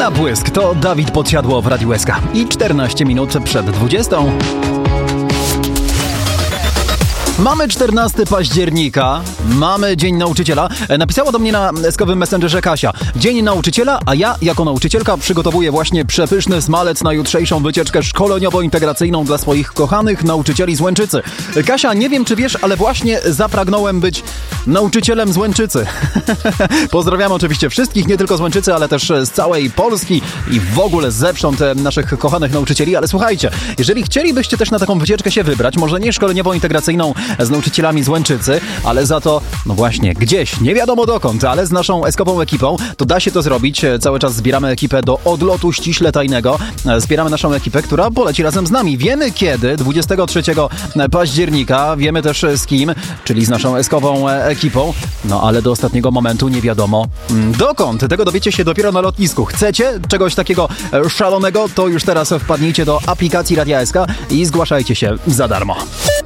Zabłysk to Dawid Podsiadło w Radiu SK. I 14 minut przed 20. Mamy 14 października, mamy Dzień Nauczyciela. Napisała do mnie na eskowym Messengerze Kasia. Dzień Nauczyciela, a ja jako nauczycielka przygotowuję właśnie przepyszny smalec na jutrzejszą wycieczkę szkoleniowo-integracyjną dla swoich kochanych nauczycieli z Łęczycy. Kasia, nie wiem czy wiesz, ale właśnie zapragnąłem być nauczycielem z Łęczycy. Pozdrawiam oczywiście wszystkich, nie tylko z Łęczycy, ale też z całej Polski i w ogóle zewsząd naszych kochanych nauczycieli. Ale słuchajcie, jeżeli chcielibyście też na taką wycieczkę się wybrać, może nie szkoleniowo-integracyjną z nauczycielami z Łęczycy, ale za to, no właśnie, gdzieś, nie wiadomo dokąd, ale z naszą eskową ekipą, to da się to zrobić. Cały czas zbieramy ekipę do odlotu ściśle tajnego. Zbieramy naszą ekipę, która poleci razem z nami. Wiemy kiedy, 23 października, wiemy też z kim, czyli z naszą eskową ekipą, no ale do ostatniego momentu nie wiadomo dokąd. Tego dowiecie się dopiero na lotnisku. Chcecie czegoś takiego szalonego, to już teraz wpadnijcie do aplikacji Radia SK i zgłaszajcie się za darmo.